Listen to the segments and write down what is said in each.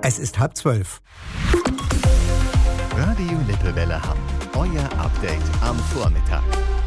Es ist 11:30. Radio Lippewelle Hamm. Euer Update am Vormittag.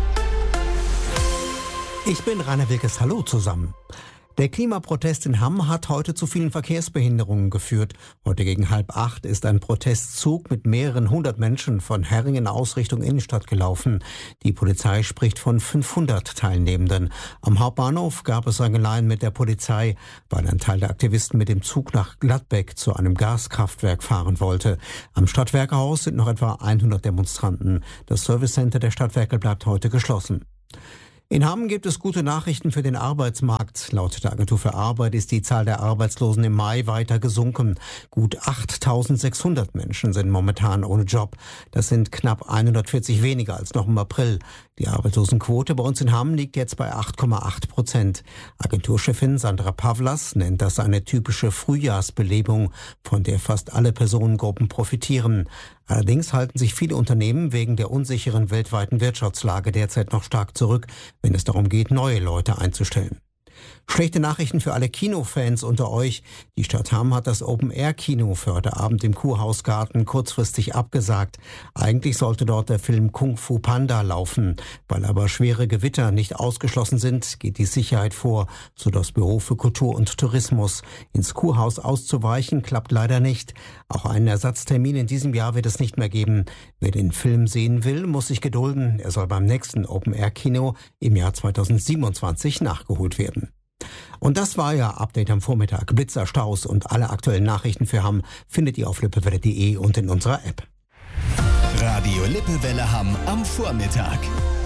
Ich bin Rainer Wilkes. Hallo zusammen. Der Klimaprotest in Hamm hat heute zu vielen Verkehrsbehinderungen geführt. Heute gegen 7:30 ist ein Protestzug mit mehreren hundert Menschen von Herringen aus Richtung Innenstadt gelaufen. Die Polizei spricht von 500 Teilnehmenden. Am Hauptbahnhof gab es Rangeleien mit der Polizei, weil ein Teil der Aktivisten mit dem Zug nach Gladbeck zu einem Gaskraftwerk fahren wollte. Am Stadtwerkehaus sind noch etwa 100 Demonstranten. Das Servicecenter der Stadtwerke bleibt heute geschlossen. In Hamm gibt es gute Nachrichten für den Arbeitsmarkt. Laut der Agentur für Arbeit ist die Zahl der Arbeitslosen im Mai weiter gesunken. Gut 8.600 Menschen sind momentan ohne Job. Das sind knapp 140 weniger als noch im April. Die Arbeitslosenquote bei uns in Hamm liegt jetzt bei 8,8%. Agenturchefin Sandra Pavlas nennt das eine typische Frühjahrsbelebung, von der fast alle Personengruppen profitieren. Allerdings halten sich viele Unternehmen wegen der unsicheren weltweiten Wirtschaftslage derzeit noch stark zurück, wenn es darum geht, neue Leute einzustellen. Schlechte Nachrichten für alle Kinofans unter euch. Die Stadt Hamm hat das Open-Air-Kino für heute Abend im Kurhausgarten kurzfristig abgesagt. Eigentlich sollte dort der Film Kung Fu Panda laufen. Weil aber schwere Gewitter nicht ausgeschlossen sind, geht die Sicherheit vor, so das Büro für Kultur und Tourismus. Ins Kurhaus auszuweichen klappt leider nicht. Auch einen Ersatztermin in diesem Jahr wird es nicht mehr geben. Wer den Film sehen will, muss sich gedulden. Er soll beim nächsten Open-Air-Kino im Jahr 2027 nachgeholt werden. Und das war ja Update am Vormittag. Blitzer, Staus und alle aktuellen Nachrichten für Hamm findet ihr auf lippewelle.de und in unserer App. Radio Lippewelle Hamm am Vormittag.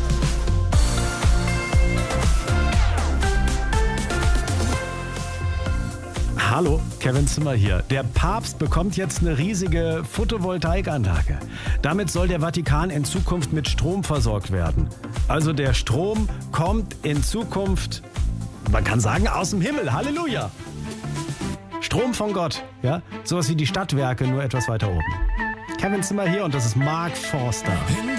Hallo, Kevin Zimmer hier. Der Papst bekommt jetzt eine riesige Photovoltaikanlage. Damit soll der Vatikan in Zukunft mit Strom versorgt werden. Also der Strom kommt in Zukunft, man kann sagen, aus dem Himmel. Halleluja! Strom von Gott. Ja? Sowas wie die Stadtwerke, nur etwas weiter oben. Kevin Zimmer hier und das ist Mark Forster.